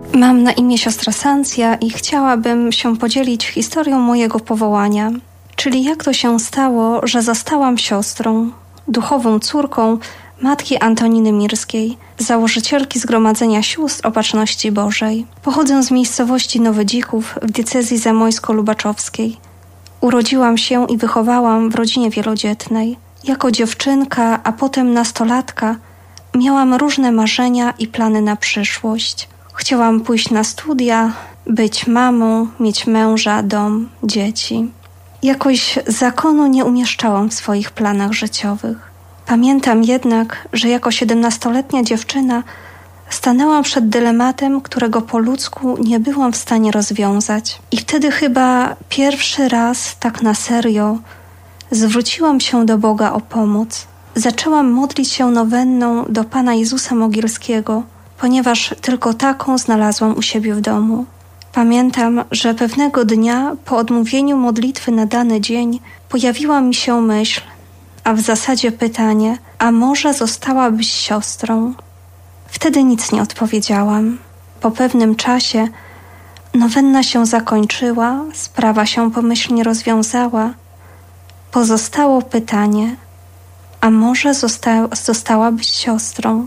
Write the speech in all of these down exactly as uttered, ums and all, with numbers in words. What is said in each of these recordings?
Mam na imię siostra Sancja i chciałabym się podzielić historią mojego powołania, czyli jak to się stało, że zostałam siostrą, duchową córką matki Antoniny Mirskiej, założycielki Zgromadzenia Sióstr Opatrzności Bożej. Pochodzę z miejscowości Nowy Dzików w diecezji zamojsko-lubaczowskiej. Urodziłam się i wychowałam w rodzinie wielodzietnej. Jako dziewczynka, a potem nastolatka miałam różne marzenia i plany na przyszłość. Chciałam pójść na studia, być mamą, mieć męża, dom, dzieci. Jakoś zakonu nie umieszczałam w swoich planach życiowych. Pamiętam jednak, że jako siedemnastoletnia dziewczyna stanęłam przed dylematem, którego po ludzku nie byłam w stanie rozwiązać. I wtedy chyba pierwszy raz tak na serio zwróciłam się do Boga o pomoc. Zaczęłam modlić się nowenną do Pana Jezusa Mogilskiego, ponieważ tylko taką znalazłam u siebie w domu. Pamiętam, że pewnego dnia po odmówieniu modlitwy na dany dzień pojawiła mi się myśl, a w zasadzie pytanie, a może zostałabyś siostrą? Wtedy nic nie odpowiedziałam. Po pewnym czasie nowenna się zakończyła, sprawa się pomyślnie rozwiązała. Pozostało pytanie, a może zosta- zostałabyś siostrą?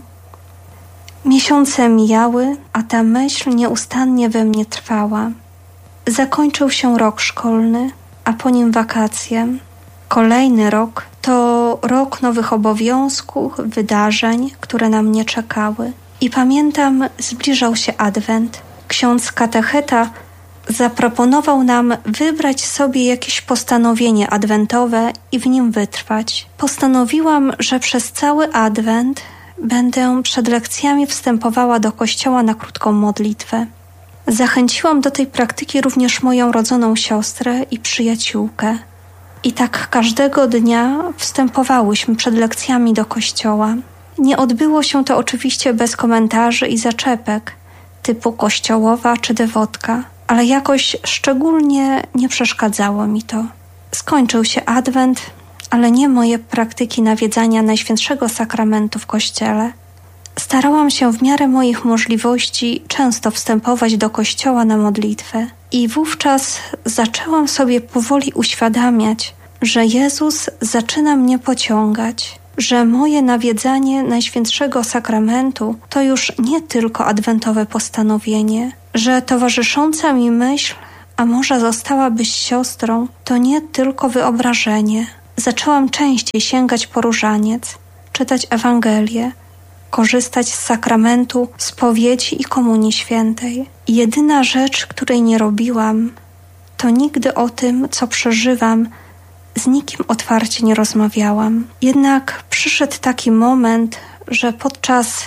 Miesiące mijały, a ta myśl nieustannie we mnie trwała. Zakończył się rok szkolny, a po nim wakacje. Kolejny rok to rok nowych obowiązków, wydarzeń, które na mnie czekały. I pamiętam, zbliżał się Adwent. Ksiądz katecheta zaproponował nam wybrać sobie jakieś postanowienie adwentowe i w nim wytrwać. Postanowiłam, że przez cały Adwent będę przed lekcjami wstępowała do kościoła na krótką modlitwę. Zachęciłam do tej praktyki również moją rodzoną siostrę i przyjaciółkę. I tak każdego dnia wstępowałyśmy przed lekcjami do kościoła. Nie odbyło się to oczywiście bez komentarzy i zaczepek, typu kościołowa czy dewotka, ale jakoś szczególnie nie przeszkadzało mi to. Skończył się Adwent, ale nie moje praktyki nawiedzania Najświętszego Sakramentu w kościele. Starałam się w miarę moich możliwości często wstępować do kościoła na modlitwę i wówczas zaczęłam sobie powoli uświadamiać, że Jezus zaczyna mnie pociągać, że moje nawiedzanie Najświętszego Sakramentu to już nie tylko adwentowe postanowienie, że towarzysząca mi myśl, a może zostałabyś siostrą, to nie tylko wyobrażenie. Zaczęłam częściej sięgać po różaniec, czytać Ewangelię, korzystać z sakramentu spowiedzi i komunii świętej. Jedyna rzecz, której nie robiłam, to nigdy o tym, co przeżywam, z nikim otwarcie nie rozmawiałam. Jednak przyszedł taki moment, że podczas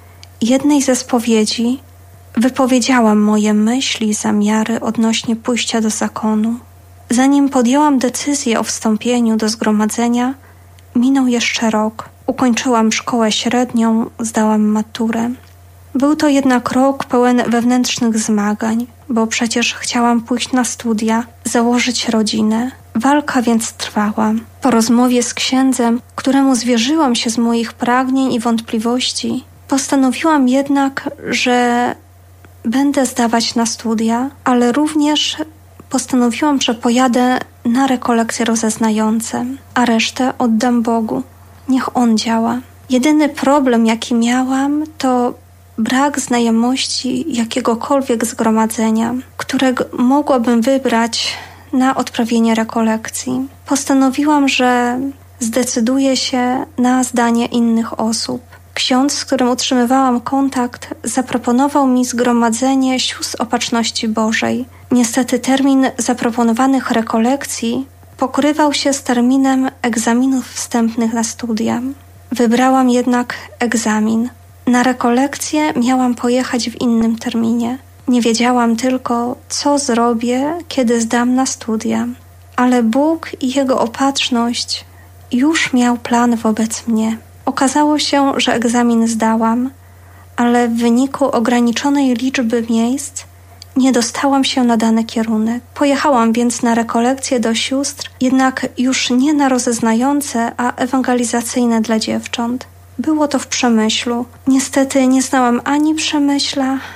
jednej ze spowiedzi wypowiedziałam moje myśli i zamiary odnośnie pójścia do zakonu. Zanim podjęłam decyzję o wstąpieniu do zgromadzenia, minął jeszcze rok. Ukończyłam szkołę średnią, zdałam maturę. Był to jednak rok pełen wewnętrznych zmagań, bo przecież chciałam pójść na studia, założyć rodzinę. Walka więc trwała. Po rozmowie z księdzem, któremu zwierzyłam się z moich pragnień i wątpliwości, postanowiłam jednak, że będę zdawać na studia, ale również postanowiłam, że pojadę na rekolekcje rozeznające, a resztę oddam Bogu. Niech On działa. Jedyny problem, jaki miałam, to brak znajomości jakiegokolwiek zgromadzenia, którego mogłabym wybrać na odprawienie rekolekcji. Postanowiłam, że zdecyduję się na zdanie innych osób. Ksiądz, z którym utrzymywałam kontakt, zaproponował mi zgromadzenie Sióstr Opatrzności Bożej. Niestety termin zaproponowanych rekolekcji pokrywał się z terminem egzaminów wstępnych na studia. Wybrałam jednak egzamin. Na rekolekcję miałam pojechać w innym terminie. Nie wiedziałam tylko, co zrobię, kiedy zdam na studia. Ale Bóg i Jego opatrzność już miał plan wobec mnie. Okazało się, że egzamin zdałam, ale w wyniku ograniczonej liczby miejsc nie dostałam się na dany kierunek. Pojechałam więc na rekolekcje do sióstr, jednak już nie na rozeznające, a ewangelizacyjne dla dziewcząt. Było to w Przemyślu. Niestety nie znałam ani Przemyśla,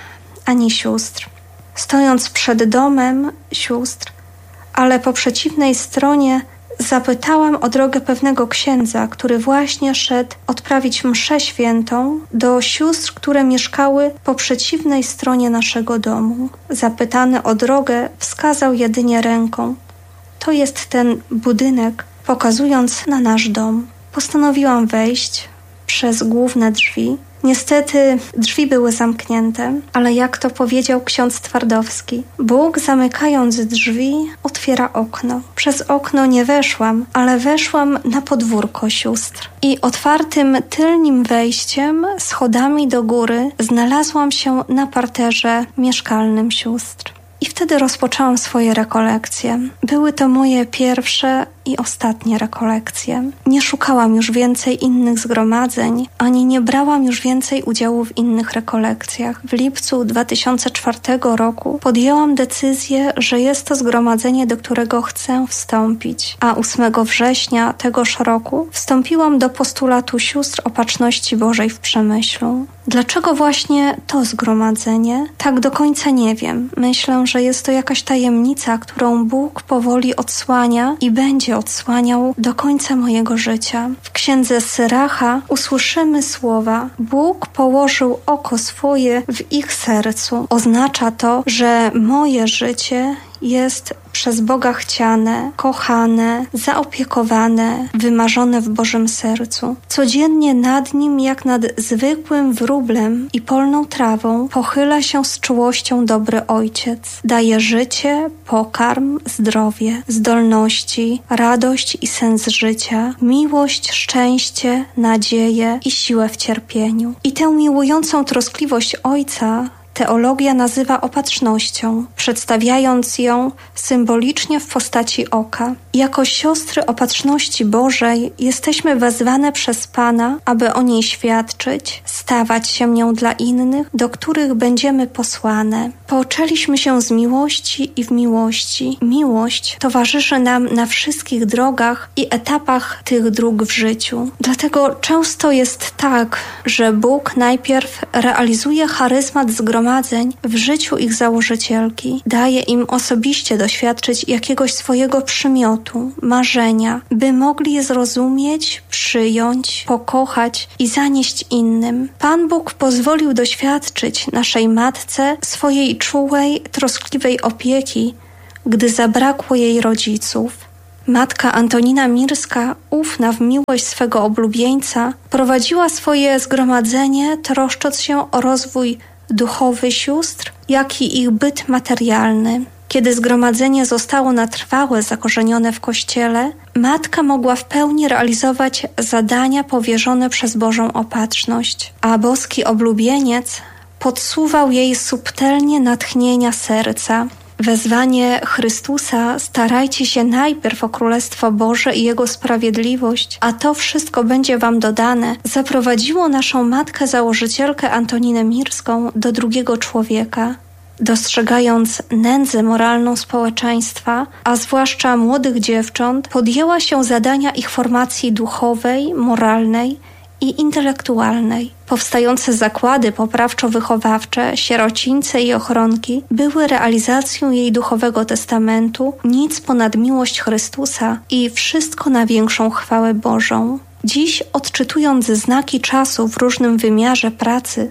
ani sióstr. Stojąc przed domem sióstr, ale po przeciwnej stronie, zapytałam o drogę pewnego księdza, który właśnie szedł odprawić mszę świętą do sióstr, które mieszkały po przeciwnej stronie naszego domu. Zapytany o drogę, wskazał jedynie ręką. To jest ten budynek, pokazując na nasz dom. Postanowiłam wejść przez główne drzwi. Niestety drzwi były zamknięte, ale jak to powiedział ksiądz Twardowski, Bóg, zamykając drzwi, otwiera okno. Przez okno nie weszłam, ale weszłam na podwórko sióstr. I otwartym tylnym wejściem, schodami do góry, znalazłam się na parterze mieszkalnym sióstr. I wtedy rozpoczęłam swoje rekolekcje. Były to moje pierwsze i ostatnie rekolekcje. Nie szukałam już więcej innych zgromadzeń, ani nie brałam już więcej udziału w innych rekolekcjach. W lipcu dwa tysiące czwartego roku podjęłam decyzję, że jest to zgromadzenie, do którego chcę wstąpić, a ósmego września tegoż roku wstąpiłam do postulatu sióstr Opatrzności Bożej w Przemyślu. Dlaczego właśnie to zgromadzenie? Tak do końca nie wiem. Myślę, że jest to jakaś tajemnica, którą Bóg powoli odsłania i będzie odsłaniał do końca mojego życia. W księdze Syracha usłyszymy słowa: Bóg położył oko swoje w ich sercu. Oznacza to, że moje życie jest przez Boga chciane, kochane, zaopiekowane, wymarzone w Bożym sercu. Codziennie nad nim, jak nad zwykłym wróblem i polną trawą, pochyla się z czułością dobry Ojciec. Daje życie, pokarm, zdrowie, zdolności, radość i sens życia, miłość, szczęście, nadzieję i siłę w cierpieniu. I tę miłującą troskliwość Ojca teologia nazywa opatrznością, przedstawiając ją symbolicznie w postaci oka. Jako siostry Opatrzności Bożej jesteśmy wezwane przez Pana, aby o niej świadczyć, stawać się nią dla innych, do których będziemy posłane. Poczęliśmy się z miłości i w miłości. Miłość towarzyszy nam na wszystkich drogach i etapach tych dróg w życiu. Dlatego często jest tak, że Bóg najpierw realizuje charyzmat zgromadzenia w życiu ich założycielki, daje im osobiście doświadczyć jakiegoś swojego przymiotu, marzenia, by mogli je zrozumieć, przyjąć, pokochać i zanieść innym. Pan Bóg pozwolił doświadczyć naszej matce swojej czułej, troskliwej opieki, gdy zabrakło jej rodziców. Matka Antonina Mirska, ufna w miłość swego oblubieńca, prowadziła swoje zgromadzenie, troszcząc się o rozwój duchowy sióstr, jak i ich byt materialny. Kiedy zgromadzenie zostało na trwałe zakorzenione w Kościele, matka mogła w pełni realizować zadania powierzone przez Bożą Opatrzność, a boski oblubieniec podsuwał jej subtelnie natchnienia serca. Wezwanie Chrystusa: starajcie się najpierw o Królestwo Boże i Jego sprawiedliwość, a to wszystko będzie wam dodane, zaprowadziło naszą matkę założycielkę Antoninę Mirską do drugiego człowieka. Dostrzegając nędzę moralną społeczeństwa, a zwłaszcza młodych dziewcząt, podjęła się zadania ich formacji duchowej, moralnej i intelektualnej. Powstające zakłady poprawczo-wychowawcze, sierocińce i ochronki były realizacją jej duchowego testamentu, nic ponad miłość Chrystusa i wszystko na większą chwałę Bożą. Dziś, odczytując znaki czasu w różnym wymiarze pracy,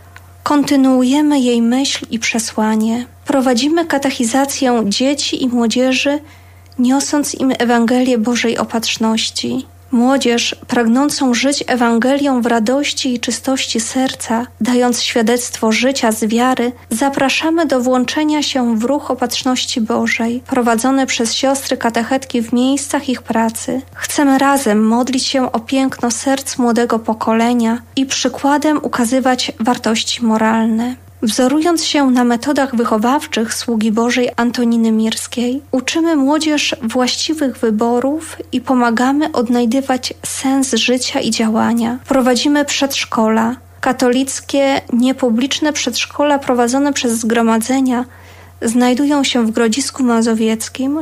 kontynuujemy jej myśl i przesłanie. Prowadzimy katechizację dzieci i młodzieży, niosąc im Ewangelię Bożej Opatrzności. Młodzież, pragnącą żyć Ewangelią w radości i czystości serca, dając świadectwo życia z wiary, zapraszamy do włączenia się w ruch Opatrzności Bożej, prowadzony przez siostry katechetki w miejscach ich pracy. Chcemy razem modlić się o piękno serc młodego pokolenia i przykładem ukazywać wartości moralne. Wzorując się na metodach wychowawczych sługi Bożej Antoniny Mirskiej, uczymy młodzież właściwych wyborów i pomagamy odnajdywać sens życia i działania. Prowadzimy przedszkola. Katolickie, niepubliczne przedszkola prowadzone przez zgromadzenia znajdują się w Grodzisku Mazowieckim,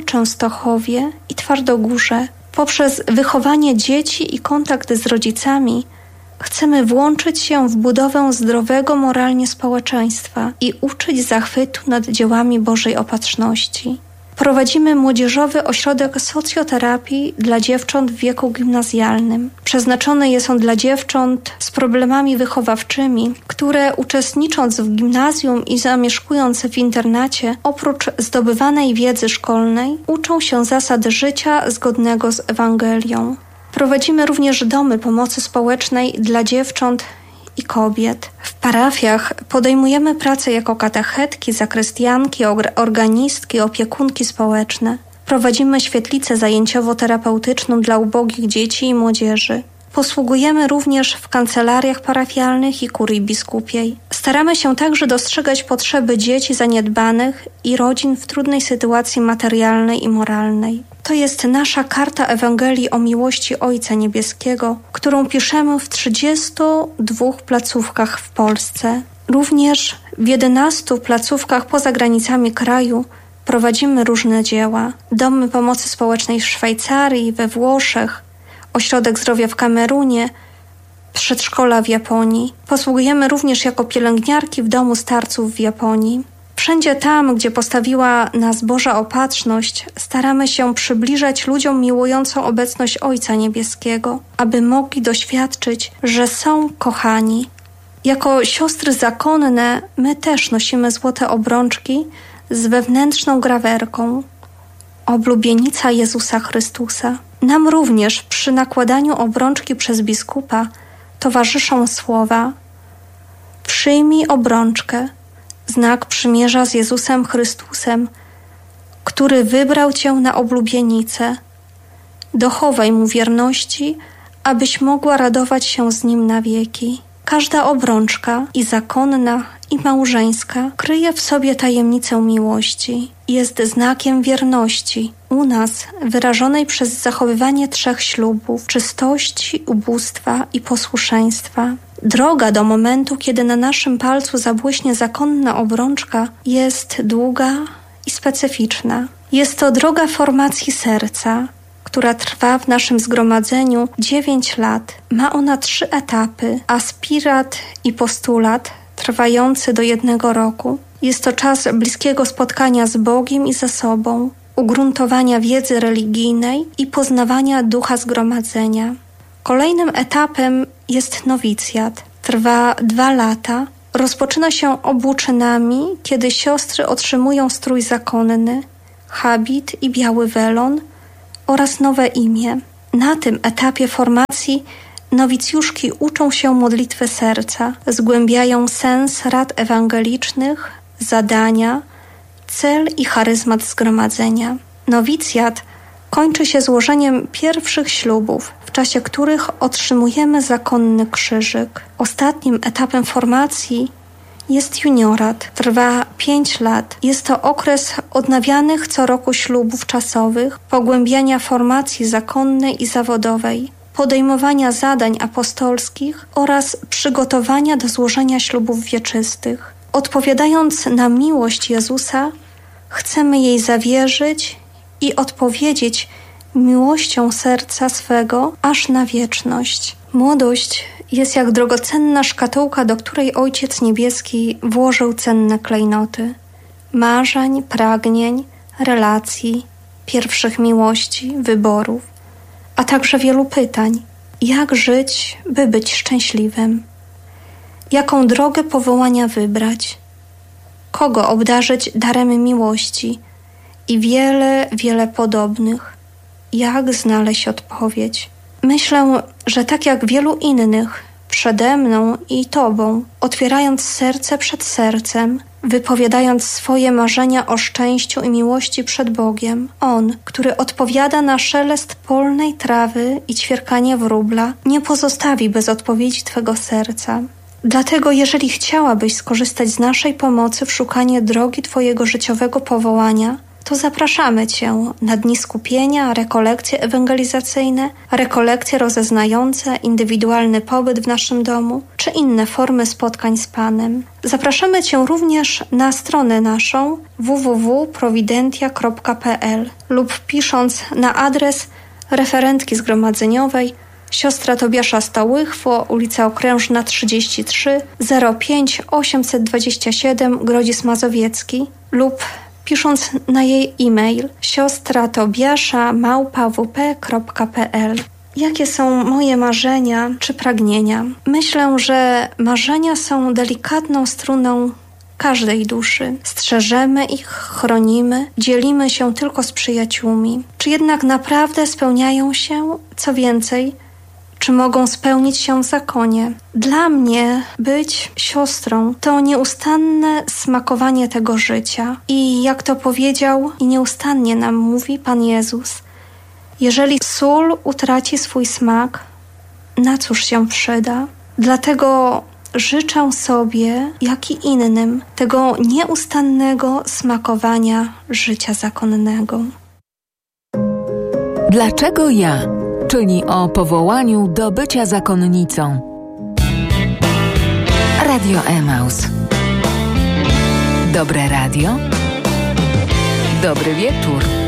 Częstochowie i Twardogórze. Poprzez wychowanie dzieci i kontakt z rodzicami Chcemy włączyć się w budowę zdrowego moralnie społeczeństwa i uczyć zachwytu nad dziełami Bożej Opatrzności. Prowadzimy młodzieżowy ośrodek socjoterapii dla dziewcząt w wieku gimnazjalnym. Przeznaczony jest on dla dziewcząt z problemami wychowawczymi, które uczestnicząc w gimnazjum i zamieszkując w internacie, oprócz zdobywanej wiedzy szkolnej, uczą się zasad życia zgodnego z Ewangelią. Prowadzimy również domy pomocy społecznej dla dziewcząt i kobiet. W parafiach podejmujemy pracę jako katechetki, zakrystianki, organistki, opiekunki społeczne. Prowadzimy świetlicę zajęciowo-terapeutyczną dla ubogich dzieci i młodzieży. Posługujemy również w kancelariach parafialnych i kurii biskupiej. Staramy się także dostrzegać potrzeby dzieci zaniedbanych i rodzin w trudnej sytuacji materialnej i moralnej. To jest nasza karta Ewangelii o miłości Ojca Niebieskiego, którą piszemy w trzydziestu dwóch placówkach w Polsce. Również w jedenastu placówkach poza granicami kraju prowadzimy różne dzieła. Domy pomocy społecznej w Szwajcarii, we Włoszech, Ośrodek Zdrowia w Kamerunie, przedszkola w Japonii. Posługujemy również jako pielęgniarki w Domu Starców w Japonii. Wszędzie tam, gdzie postawiła nas Boża Opatrzność, staramy się przybliżać ludziom miłującą obecność Ojca Niebieskiego, aby mogli doświadczyć, że są kochani. Jako siostry zakonne my też nosimy złote obrączki z wewnętrzną grawerką Oblubienica Jezusa Chrystusa. Nam również przy nakładaniu obrączki przez biskupa towarzyszą słowa: przyjmij obrączkę, znak przymierza z Jezusem Chrystusem, który wybrał Cię na oblubienicę. Dochowaj Mu wierności, abyś mogła radować się z Nim na wieki. Każda obrączka, i zakonna, i małżeńska, kryje w sobie tajemnicę miłości. Jest znakiem wierności, u nas wyrażonej przez zachowywanie trzech ślubów: czystości, ubóstwa i posłuszeństwa. Droga do momentu, kiedy na naszym palcu zabłyśnie zakonna obrączka, jest długa i specyficzna. Jest to droga formacji serca, która trwa w naszym zgromadzeniu dziewięć lat. Ma ona trzy etapy: aspirat i postulat, trwający do jednego roku. Jest to czas bliskiego spotkania z Bogiem i ze sobą, ugruntowania wiedzy religijnej i poznawania ducha zgromadzenia. Kolejnym etapem jest nowicjat. Trwa dwa lata. Rozpoczyna się obłóczynami, kiedy siostry otrzymują strój zakonny, habit i biały welon oraz nowe imię. Na tym etapie formacji nowicjuszki uczą się modlitwy serca, zgłębiają sens rad ewangelicznych, zadania, cel i charyzmat zgromadzenia. Nowicjat kończy się złożeniem pierwszych ślubów, w czasie których otrzymujemy zakonny krzyżyk. Ostatnim etapem formacji jest juniorat. Trwa pięć lat. Jest to okres odnawianych co roku ślubów czasowych, pogłębiania formacji zakonnej i zawodowej, podejmowania zadań apostolskich oraz przygotowania do złożenia ślubów wieczystych. Odpowiadając na miłość Jezusa, chcemy jej zawierzyć i odpowiedzieć miłością serca swego aż na wieczność. Młodość jest jak drogocenna szkatułka, do której Ojciec Niebieski włożył cenne klejnoty. Marzeń, pragnień, relacji, pierwszych miłości, wyborów, a także wielu pytań. Jak żyć, by być szczęśliwym? Jaką drogę powołania wybrać? Kogo obdarzyć darem miłości? I wiele, wiele podobnych. Jak znaleźć odpowiedź? Myślę, że tak jak wielu innych, przede mną i Tobą, otwierając serce przed sercem, wypowiadając swoje marzenia o szczęściu i miłości przed Bogiem, On, który odpowiada na szelest polnej trawy i ćwierkanie wróbla, nie pozostawi bez odpowiedzi Twego serca. Dlatego, jeżeli chciałabyś skorzystać z naszej pomocy w szukaniu drogi Twojego życiowego powołania, to zapraszamy Cię na dni skupienia, rekolekcje ewangelizacyjne, rekolekcje rozeznające, indywidualny pobyt w naszym domu, czy inne formy spotkań z Panem. Zapraszamy Cię również na stronę naszą w w w kropka prowidentia kropka p l lub pisząc na adres referentki zgromadzeniowej Siostra Tobiasza Stałychwo, ulica Okrężna trzydzieści trzy, zero pięć osiemset dwadzieścia siedem, Grodzisk Mazowiecki, lub pisząc na jej e-mail siostra tobiasza małpa w p kropka p l. Jakie są moje marzenia czy pragnienia? Myślę, że marzenia są delikatną struną każdej duszy. Strzeżemy ich, chronimy, dzielimy się tylko z przyjaciółmi. Czy jednak naprawdę spełniają się? Co więcej, czy mogą spełnić się w zakonie? Dla mnie być siostrą to nieustanne smakowanie tego życia. I jak to powiedział i nieustannie nam mówi Pan Jezus, jeżeli sól utraci swój smak, na cóż się przyda? Dlatego życzę sobie, jak i innym, tego nieustannego smakowania życia zakonnego. Dlaczego ja? Czyli o powołaniu do bycia zakonnicą. Radio Emaus. Dobre radio. Dobry wieczór.